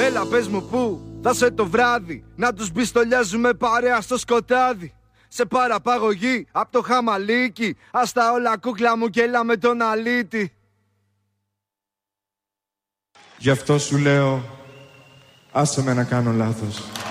Έλα πες μου πού θα σε το βράδυ, να τους μπιστολιάζουμε παρέα στο σκοτάδι. Σε παραπαγωγή απ' το χαμαλίκι, ας τα όλα κούκλα μου και έλα με τον αλήτη. Γι' αυτό σου λέω, άσε με να κάνω λάθος.